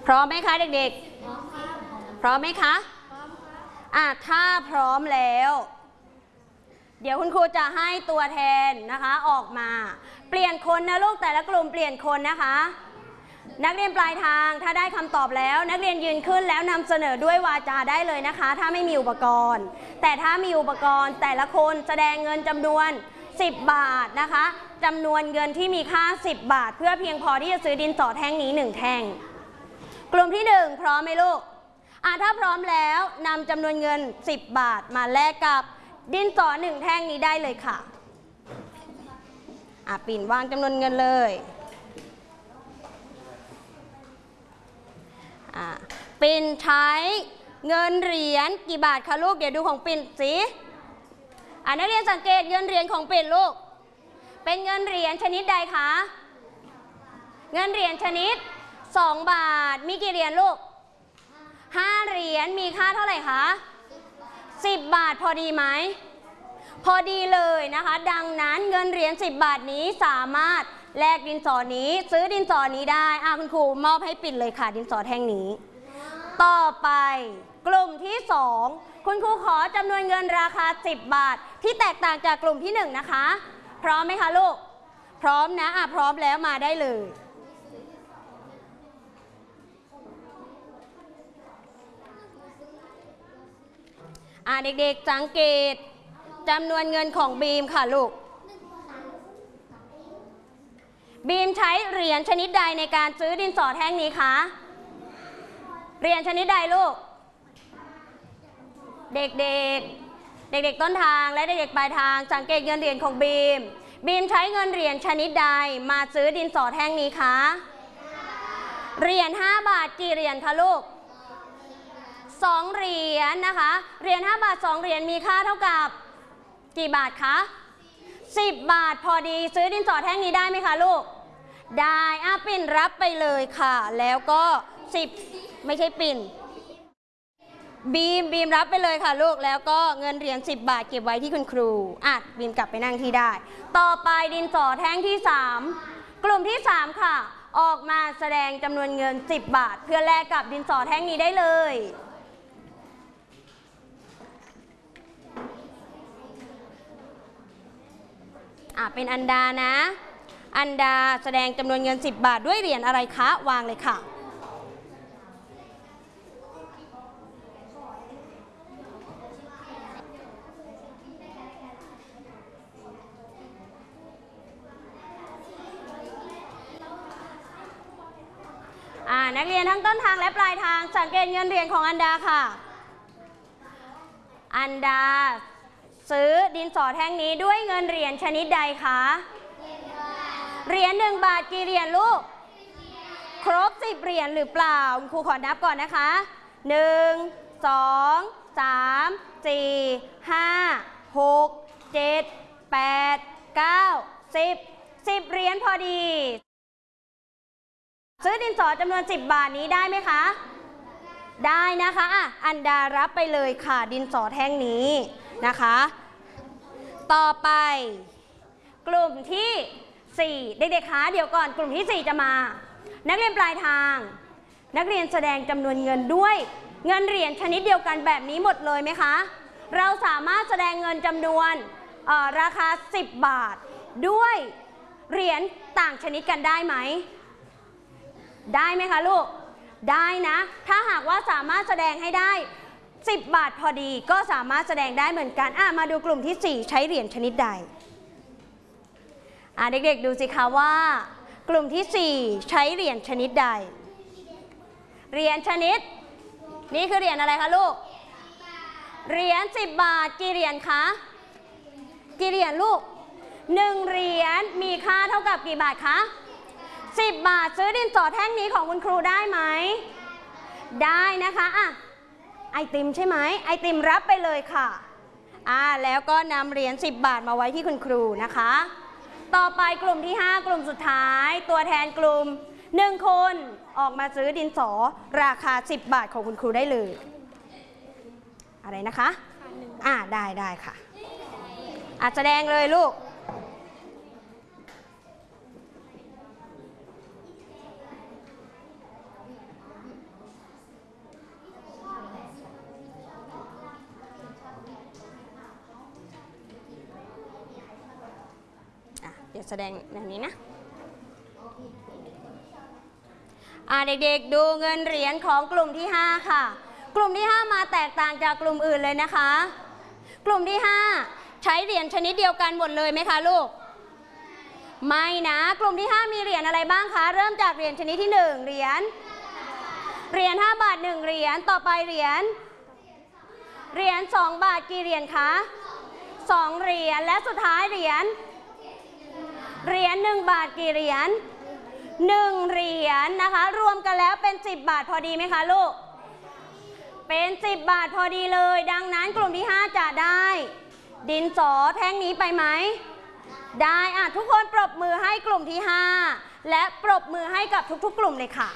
พร้อมไหมคะเด็กๆพร้อมไหมคะถ้าพร้อมแล้วเดี๋ยวคุณครูจะให้ตัวแทนนะคะออกมาเปลี่ยนคนนะลูกแต่ละกลุ่มเปลี่ยนคนนะคะนักเรียนปลายทางถ้าได้คำตอบแล้วนักเรียนยืนขึ้นแล้วนำเสนอด้วยวาจาได้เลยนะคะถ้าไม่มีอุปกรณ์แต่ถ้ามีอุปกรณ์แต่ละคนแสดงเงินจำนวน10 บาทนะคะจำนวนเงินที่มีค่า10 บาทเพื่อเพียงพอที่จะซื้อดินสอแท่งนี้1แท่งกลุ่มที่1พร้อมไหมลูกถ้าพร้อมแล้วนำจำนวนเงิน10 บาทมาแลกกับดินสอ1แท่งนี้ได้เลยค่ะปิ่นวางจำนวนเงินเลยปิ่นใช้เงินเหรียญกี่บาทคะลูกเดี๋ยวดูของปิ่นสินักเรียนสังเกตเงินเหรียญของปิ่นลูกเป็นเงินเหรียญชนิดใดคะเงินเหรียญชนิด2 บาทมีกี่เหรียญลูก5 เหรียญมีค่าเท่าไหร่คะ10 บาทพอดีไหมพอดีเลยนะคะดังนั้นเงินเหรียญ10 บาทนี้สามารถแลกดินสอนี้ซื้อดินสอนี้ได้คุณครูมอบให้ปิ่นเลยค่ะดินสอแท่งนี้ต่อไปกลุ่มที่2คุณครูขอจำนวนเงินราคา10 บาทที่แตกต่างจากกลุ่มที่1นะคะพร้อมไหมคะลูกพร้อมนะพร้อมแล้วมาได้เลยเด็กๆสังเกตจำนวนเงินของบีมค่ะลูกบีมใช้เหรียญชนิดใดในการซื้อดินสอแท่งนี้คะเหรียญชนิดใดลูกเด็กๆต้นทางและเด็กๆปลายทางสังเกตเงินเหรียญของบีมใช้เงินเหรียญชนิดใดมาซื้อดินสอแท่งนี้คะเหรียญ5 บาทกี่เหรียญคะลูก2 เหรียญนะคะเหรียญ5 บาท2 เหรียญมีค่าเท่ากับกี่บาทคะ10 บาทพอดีซื้อดินสอแท่งนี้ได้ไหมคะลูกได้ปิ่นรับไปเลยค่ะแล้วก็10ไม่ใช่ปิ่นบีมรับไปเลยค่ะลูกแล้วก็เงินเหรียญ10 บาทเก็บไว้ที่คุณครูบีมกลับไปนั่งที่ได้ต่อไปดินสอแท่งที่3กลุ่มที่3ค่ะออกมาแสดงจำนวนเงิน10 บาทเพื่อแลกกับดินสอแท่งนี้ได้เลยเป็นอันดานะอันดาแสดงจำนวนเงิน10 บาทด้วยเหรียญอะไรคะวางเลยค่ะนักเรียนทั้งต้นทางและปลายทางสังเกตเงินเหรียญของอันดาค่ะอันดาซื้อดินสอแท่งนี้ด้วยเงินเหรียญชนิดใดคะเหรียญ1 บาทกี่เหรียญลูกครบ10 เหรียญหรือเปล่าครูขอนับก่อนนะคะ1 2 3 4 5 6 7 8 9 10เหรียญพอดีซื้อดินสอจำนวน10 บาทนี้ได้ไหมคะได้นะคะอันดารับไปเลยค่ะดินสอแท่งนี้นะคะต่อไปกลุ่มที่4เด็กๆคะเดี๋ยวก่อนกลุ่มที่4จะมานักเรียนปลายทางนักเรียนแสดงจำนวนเงินด้วยเงินเหรียญชนิดเดียวกันแบบนี้หมดเลยไหมคะเราสามารถแสดงเงินจำนวนราคา10 บาทด้วยเหรียญต่างชนิดกันได้ไหมได้ไหมคะลูกได้นะถ้าหากว่าสามารถแสดงให้ได้10 บาทพอดีก็สามารถแสดงได้เหมือนกันมาดูกลุ่มที่4ใช้เหรียญชนิดใดเด็กๆดูสิคะว่ากลุ่มที่4ใช้เหรียญชนิดใดเหรียญชนิดนี่คือเหรียญอะไรคะลูกเหรียญ10 บาทกี่เหรียญคะกี่เหรียญลูก1 เหรียญมีค่าเท่ากับกี่บาทคะ10 บาทซื้อดินสอแท่งนี้ของคุณครูได้ไหมได้นะคะไอติมใช่ไหมไอติมรับไปเลยค่ะแล้วก็นำเหรียญ10 บาทมาไว้ที่คุณครูนะคะต่อไปกลุ่มที่5กลุ่มสุดท้ายตัวแทนกลุ่ม1 คนออกมาซื้อดินสอราคา10 บาทของคุณครูได้เลยอะไรนะคะได้ค่ะแสดงเลยลูก 1 แสดงแบบนี้นะเด็กๆดูเงินเหรียญของกลุ่มที่5ค่ะกลุ่มที่5มาแตกต่างจากกลุ่มอื่นเลยนะคะกลุ่มที่5ใช้เหรียญชนิดเดียวกันหมดเลยไหมคะลูกไม่นะกลุ่มที่5มีเหรียญอะไรบ้างคะเริ่มจากเหรียญชนิดที่1เหรียญ5 บาท1เหรียญต่อไปเหรียญ2 บาทกี่เหรียญคะ2เหรียญและสุดท้ายเหรียญ1 บาทกี่เหรียญ1เหรียญนะคะรวมกันแล้วเป็น10 บาทพอดีไหมคะลูกเป็น10 บาทพอดีเลยดังนั้นกลุ่มที่5จะได้ดินสอแท่งนี้ไปไหมได้ทุกคนปรบมือให้กลุ่มที่5และปรบมือให้กับทุกๆกลุ่มเลยค่ะ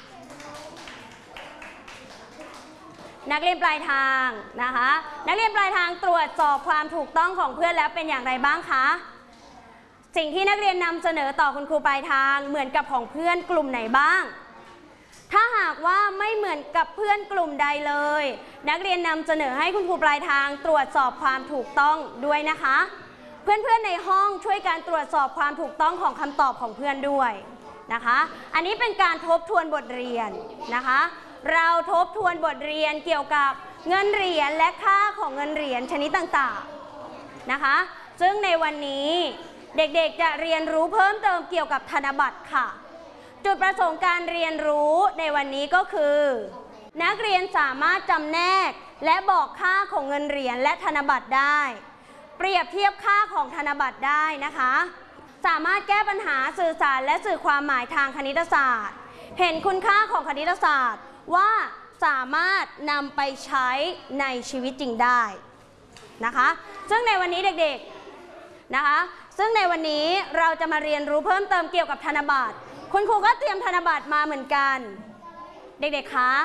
นักเรียนปลายทางนะคะนักเรียนปลายทางตรวจสอบความถูกต้องของเพื่อนแล้วเป็นอย่างไรบ้างคะสิ่งที่นักเรียนนำเสนอต่อคุณครูปลายทางเหมือนกับของเพื่อนกลุ่มไหนบ้างถ้าหากว่าไม่เหมือนกับเพื่อนกลุ่มใดเลยนักเรียนนำเสนอให้คุณครูปลายทางตรวจสอบความถูกต้องด้วยนะคะเพื่อนๆในห้องช่วยการตรวจสอบความถูกต้องของคำตอบของเพื่อนด้วยนะคะอันนี้เป็นการทบทวนบทเรียนนะคะเราทบทวนบทเรียนเกี่ยวกับเงินเหรียญและค่าของเงินเหรียญชนิดต่างๆนะคะซึ่งในวันนี้เด็กๆจะเรียนรู้เพิ่มเติมเกี่ยวกับธนบัตรค่ะจุดประสงค์การเรียนรู้ในวันนี้ก็คือนักเรียนสามารถจำแนกและบอกค่าของเงินเหรียญและธนบัตรได้เปรียบเทียบค่าของธนบัตรได้นะคะสามารถแก้ปัญหาสื่อสารและสื่อความหมายทางคณิตศาสตร์เห็นคุณค่าของคณิตศาสตร์ว่าสามารถนำไปใช้ในชีวิตจริงได้นะคะซึ่งในวันนี้เด็กๆนะคะซึ่งในวันนี้เราจะมาเรียนรู้เพิ่มเติมเกี่ยวกับธนบัตรคุณครูก็เตรียมธนบัตรมาเหมือนกันเด็กๆคะ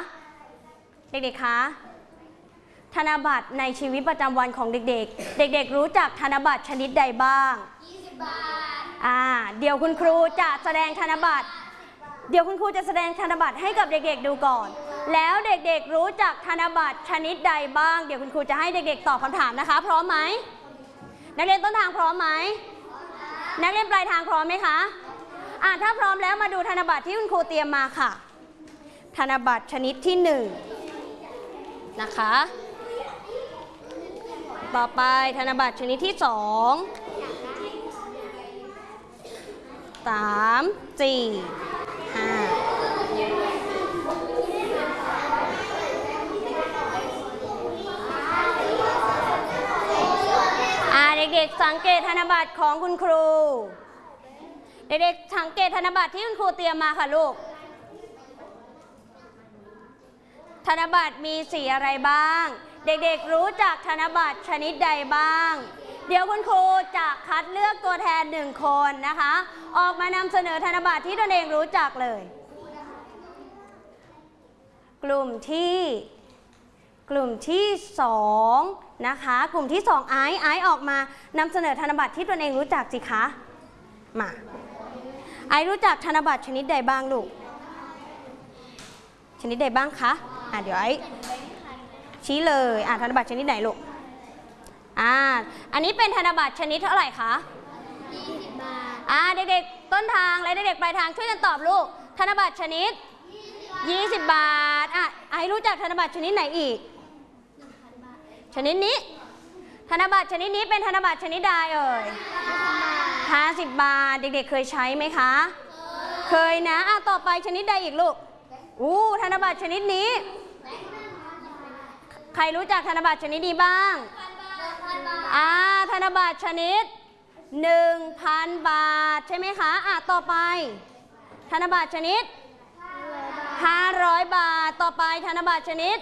ธนบัตรในชีวิตประจำวันของเด็กๆเด็กๆรู้จักธนบัตรชนิดใดบ้าง20 บาทเดี๋ยวคุณครูจะแสดงธนบัตรให้กับเด็กๆดูก่อนแล้วเด็กๆรู้จักธนบัตรชนิดใดบ้างเดี๋ยวคุณครูจะให้เด็กๆตอบคำถามนะคะพร้อมไหมนักเรียนต้นทางพร้อมไหมนักเรียนปลายทางพร้อมไหมคะถ้าพร้อมแล้วมาดูธนบัตรที่คุณครูเตรียมมาค่ะธนบัตรชนิดที่1นะคะต่อไปธนบัตรชนิดที่2 3 4 5เด็กๆสังเกตธนบัตรของคุณครูเด็กๆสังเกตธนบัตรที่คุณครูเตรียมมาค่ะลูกธนบัตรมีสีอะไรบ้างเด็กๆรู้จักธนบัตรชนิดใดบ้างเดี๋ยวคุณครูจะคัดเลือกตัวแทน1 คนนะคะออกมานำเสนอธนบัตรที่ตนเองรู้จักเลยกลุ่มที่2นะคะกลุ่มที่2ไอซ์ออกมานำเสนอธนบัตรที่ตนเองรู้จักสิคะมาไอซ์รู้จักธนบัตรชนิดใดบ้างลูกชนิดใดบ้างคะเดี๋ยวไอซ์ชี้เลยธนบัตรชนิดไหนลูกอันนี้เป็นธนบัตรชนิดเท่าไหร่คะ20 บาทเด็กๆต้นทางและเด็กๆปลายทางช่วยกันตอบลูกธนบัตรชนิด20 บาทไอซ์รู้จักธนบัตรชนิดไหนอีกชนิดนี้ธนบัตรชนิดนี้เป็นธนบัตรชนิดใดเอ่ย50 บาทเด็กๆเคยใช้ไหมคะเคยนะต่อไปชนิดใดอีกลูกธนบัตรชนิดนี้ใครรู้จักธนบัตรชนิดนี้บ้างธนบัตรชนิด 1,000 บาทใช่ไหมคะต่อไปธนบัตรชนิด500 บาทต่อไปธนบัตรชนิด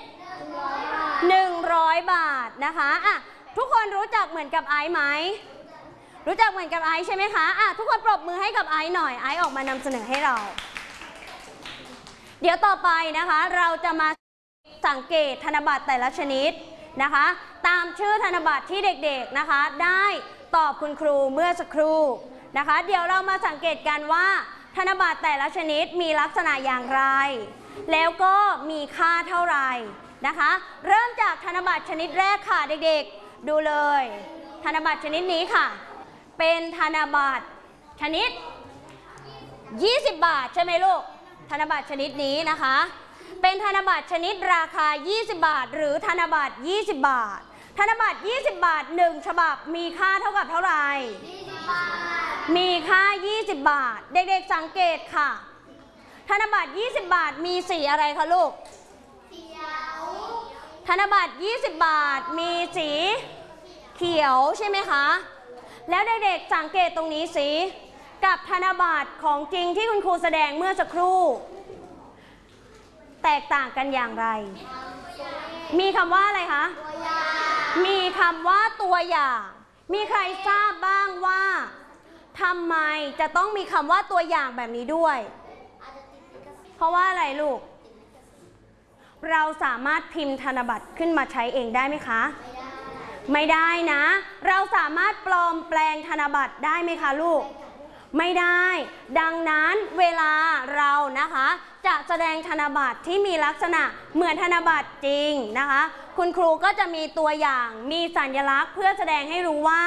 100 บาทนะคะทุกคนรู้จักเหมือนกับไอซ์ไหมรู้จักเหมือนกับไอซ์ใช่ไหมคะทุกคนปรบมือให้กับไอซ์หน่อยไอซ์ออกมานำเสนอให้เราเดี๋ยวต่อไปนะคะเราจะมาสังเกตธนบัตรแต่ละชนิดนะคะตามชื่อธนบัตรที่เด็กๆนะคะได้ตอบคุณครูเมื่อสักครู่นะคะเดี๋ยวเรามาสังเกตกันว่าธนบัตรแต่ละชนิดมีลักษณะอย่างไรแล้วก็มีค่าเท่าไหร่นะคะเริ่มจากธนบัตรชนิดแรกค่ะเด็กๆดูเลยธนบัตรชนิดนี้ค่ะเป็นธนบัตรชนิด20 บาทใช่ไหมลูกธนบัตรชนิดนี้นะคะเป็นธนบัตรชนิดราคา20 บาทหรือธนบัตร20 บาทธนบัตร20 บาท1ฉบับมีค่าเท่ากับเท่าไหร่20 บาทมีค่า20 บาทเด็กๆสังเกตค่ะธนบัตร20 บาทมีสีอะไรคะลูกเขียวธนบัตร20 บาทมีสีเขียวใช่ไหมคะแล้วเด็กๆสังเกตตรงนี้สิกับธนบัตรของจริงที่คุณครูแสดงเมื่อสักครู่แตกต่างกันอย่างไรมีคำว่าอะไรคะมีคำว่าตัวอย่างมีใครทราบบ้างว่าทำไมจะต้องมีคำว่าตัวอย่างแบบนี้ด้วยเพราะว่าอะไรลูกเราสามารถพิมพ์ธนบัตรขึ้นมาใช้เองได้ไหมคะไม่ได้นะเราสามารถปลอมแปลงธนบัตรได้ไหมคะลูกไม่ได้ดังนั้นเวลาเรานะคะจะแสดงธนบัตรที่มีลักษณะเหมือนธนบัตรจริงนะคะคุณครูก็จะมีตัวอย่างมีสัญลักษณ์เพื่อแสดงให้รู้ว่า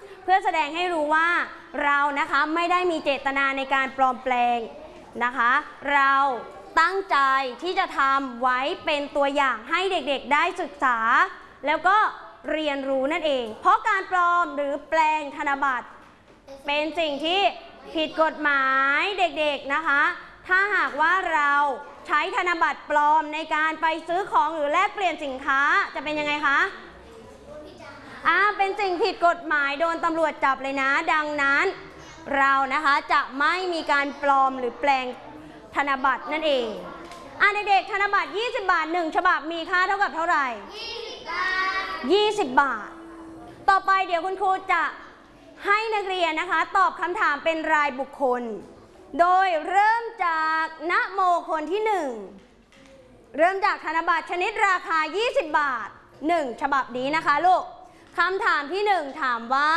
เรานะคะไม่ได้มีเจตนาในการปลอมแปลงนะคะเราตั้งใจที่จะทำไว้เป็นตัวอย่างให้เด็กๆได้ศึกษาแล้วก็เรียนรู้นั่นเองเพราะการปลอมหรือแปลงธนบัตรเป็นสิ่งที่ผิดกฎหมายเด็กๆนะคะถ้าหากว่าเราใช้ธนบัตรปลอมในการไปซื้อของหรือแลกเปลี่ยนสินค้าจะเป็นยังไงคะเป็นสิ่งผิดกฎหมายโดนตำรวจจับเลยนะดังนั้นเรานะคะจะไม่มีการปลอมหรือแปลงธนบัตรนั่นเองเด็กๆธนบัตร20 บาท1ฉบับมีค่าเท่ากับเท่าไหร่20 บาทต่อไปเดี๋ยวคุณครูจะให้นักเรียนนะคะตอบคำถามเป็นรายบุคคลโดยเริ่มจากณโมคนที่1เริ่มจากธนบัตรชนิดราคา20 บาท1ฉบับนี้นะคะลูกคำถามที่1ถามว่า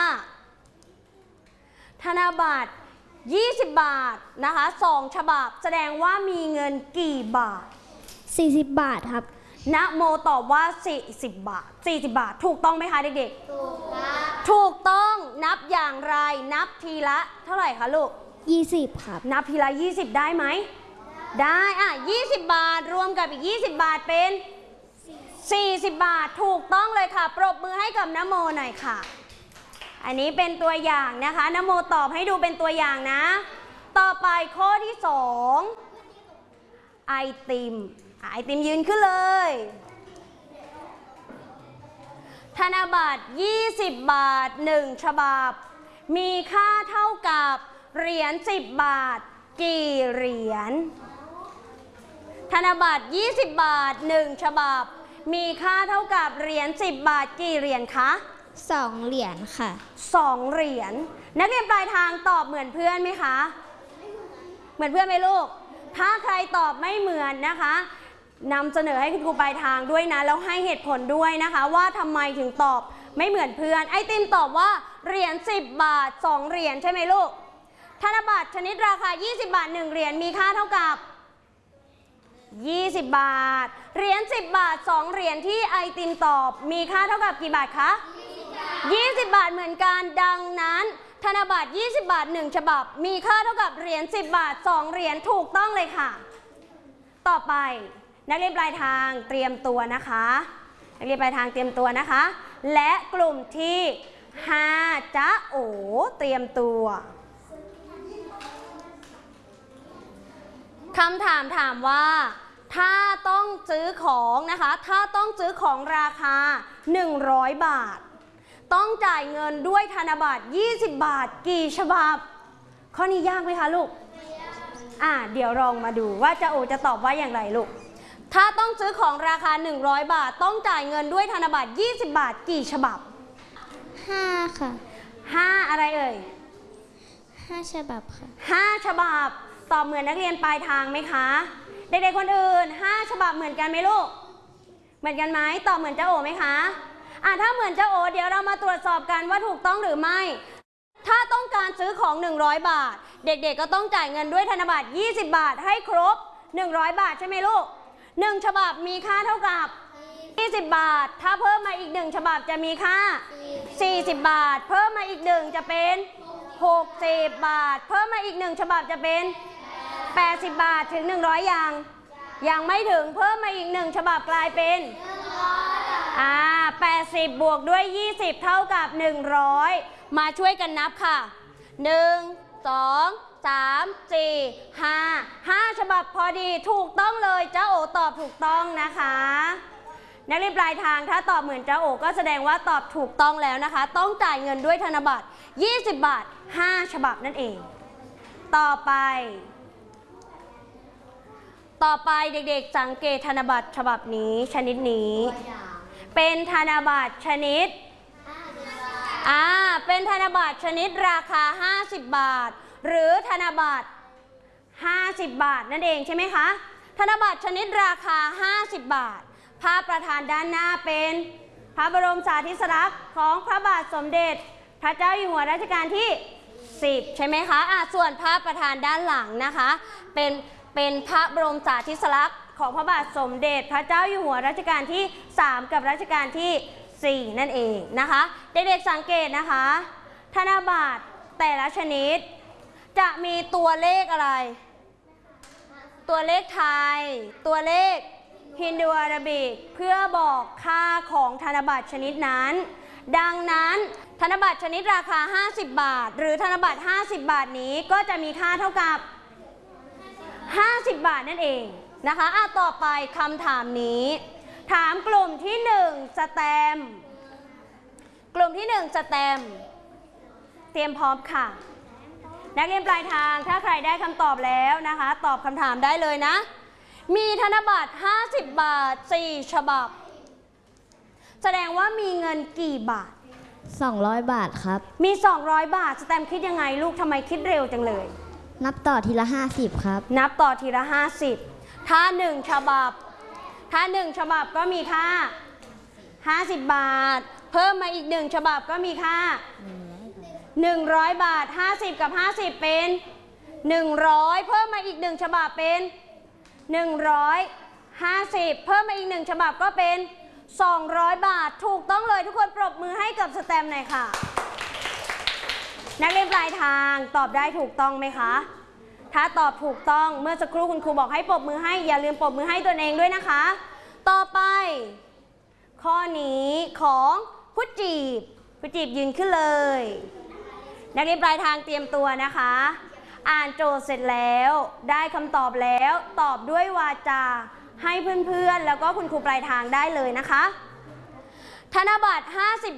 ธนบัตร20 บาทนะคะ2ฉบับแสดงว่ามีเงินกี่บาท 40 บาทครับณโมตอบว่า40 บาท40 บาทถูกต้องไหมคะเด็กๆถูกครับถูกต้องนับอย่างไรนับทีละเท่าไหร่คะลูก 20ครับนับทีละ20ได้ไหมได้20 บาทรวมกับอีก20 บาทเป็น40 บาทถูกต้องเลยค่ะปรบมือให้กับณโมหน่อยค่ะอันนี้เป็นตัวอย่างนะคะณโมตอบให้ดูเป็นตัวอย่างนะต่อไปข้อที่2ไอติมยืนขึ้นเลยธนบัตร20 บาท1ฉบับมีค่าเท่ากับเหรียญ10 บาทกี่เหรียญธนบัตร20 บาท1ฉบับมีค่าเท่ากับเหรียญ10 บาทกี่เหรียญคะ 2 เหรียญค่ะ 2 เหรียญนักเรียนปลายทางตอบเหมือนเพื่อนไหมคะเหมือนเพื่อนไหมลูกถ้าใครตอบไม่เหมือนนะคะนำเสนอให้คุณครูปลายทางด้วยนะแล้วให้เหตุผลด้วยนะคะว่าทำไมถึงตอบไม่เหมือนเพื่อนไอติมตอบว่าเหรียญ10 บาท2 เหรียญใช่ไหมลูกธนบัตรชนิดราคา20 บาท1 เหรียญมีค่าเท่ากับ20 บาทเหรียญ10 บาท2 เหรียญที่ไอติมตอบมีค่าเท่ากับกี่บาทคะ20 บาทเหมือนกันดังนั้นธนบัตร20 บาท1ฉบับมีค่าเท่ากับเหรียญ10 บาท2 เหรียญถูกต้องเลยค่ะต่อไปนักเรียนปลายทางเตรียมตัวนะคะนักเรียนปลายทางเตรียมตัวนะคะและกลุ่มที่5จ๊ะโอเตรียมตัวคำถามถามว่าถ้าต้องซื้อของนะคะถ้าต้องซื้อของราคา100 บาทต้องจ่ายเงินด้วยธนบัตร20 บาทกี่ฉบับข้อนี้ยากไหมคะลูกเดี๋ยวลองมาดูว่าจ๊ะโอจะตอบว่าอย่างไรลูกถ้าต้องซื้อของราคา100 บาทต้องจ่ายเงินด้วยธนบัตร20 บาทกี่ฉบับ 5ค่ะ 5อะไรเอ่ย 5ฉบับค่ะ 5ฉบับตอบเหมือนนักเรียนปลายทางไหมคะเด็กๆคนอื่น5ฉบับเหมือนกันไหมลูกเหมือนกันไหมตอบเหมือนจ๊ะโอไหมคะถ้าเหมือนจ๊ะโอเดี๋ยวเรามาตรวจสอบกันว่าถูกต้องหรือไม่ถ้าต้องการซื้อของ100 บาทเด็กๆก็ต้องจ่ายเงินด้วยธนบัตร20 บาทให้ครบ100 บาทใช่ไหมลูก1ฉบับมีค่าเท่ากับ20 บาทถ้าเพิ่มมาอีก1ฉบับจะมีค่า40 บาทเพิ่มมาอีก1จะเป็น 60 บาทเพิ่มมาอีก1ฉบับจะเป็น80 บาทถึง100ยังไม่ถึงเพิ่มมาอีก1ฉบับกลายเป็น80บวกด้วย20เท่ากับ100มาช่วยกันนับค่ะ1 2 3 4 5ฉบับพอดีถูกต้องเลยเจ้าโอตอบถูกต้องนะคะนักเรียนปลายทางถ้าตอบเหมือนเจ้าโอก็แสดงว่าตอบถูกต้องแล้วนะคะต้องจ่ายเงินด้วยธนบัตร20 บาท5ฉบับนั่นเองต่อไปเด็กๆสังเกตธนบัตรฉบับนี้ชนิดนี้เป็นธนบัตรชนิดเป็นธนบัตรชนิดราคา50 บาทหรือธนบัตร50 บาทนั่นเองใช่ไหมคะธนบัตรชนิดราคา50 บาทภาพประธานด้านหน้าเป็นพระบรมสารีริกธาตุของพระบาทสมเด็จพระเจ้าอยู่หัวรัชกาลที่10ใช่ไหมคะส่วนภาพประธานด้านหลังนะคะเป็นพระบรมสารีริกธาตุของพระบาทสมเด็จพระเจ้าอยู่หัวรัชกาลที่3กับรัชกาลที่4นั่นเองนะคะเด็กๆสังเกตนะคะธนบัตรแต่ละชนิดจะมีตัวเลขอะไรตัวเลขไทยตัวเลขฮินดูอาราบิกเพื่อบอกค่าของธนบัตรชนิดนั้นดังนั้นธนบัตรชนิดราคา50 บาทหรือธนบัตร50 บาทนี้ก็จะมีค่าเท่ากับ50 บาทนั่นเองนะคะต่อไปคำถามนี้ถามกลุ่มที่1สแตมป์กลุ่มที่1สแตมป์เตรียมพร้อมค่ะนักเรียนปลายทางถ้าใครได้คำตอบแล้วนะคะตอบคำถามได้เลยนะมีธนบัตร50 บาท4ฉบับแสดงว่ามีเงินกี่บาท 200 บาทครับมี200 บาทสแตมป์คิดยังไงลูกทำไมคิดเร็วจังเลยนับต่อทีละ50ครับนับต่อทีละ50ถ้า1ฉบับก็มีค่า50 บาทเพิ่มมาอีก1ฉบับก็มีค่า100 บาท50กับ50เป็น100เพิ่มมาอีก1ฉบับเป็น150เพิ่มมาอีก1ฉบับก็เป็น200 บาทถูกต้องเลยทุกคนปรบมือให้กับสแตมป์หน่อยค่ะนักเรียนปลายทางตอบได้ถูกต้องไหมคะถ้าตอบถูกต้องเมื่อสักครู่คุณครูบอกให้ปรบมือให้อย่าลืมปรบมือให้ตนเองด้วยนะคะต่อไปข้อนี้ของผู้จีบยืนขึ้นเลยนักเรียนปลายทางเตรียมตัวนะคะอ่านโจทย์เสร็จแล้วได้คำตอบแล้วตอบด้วยวาจาให้เพื่อนๆแล้วก็คุณครูปลายทางได้เลยนะคะธนบัตร50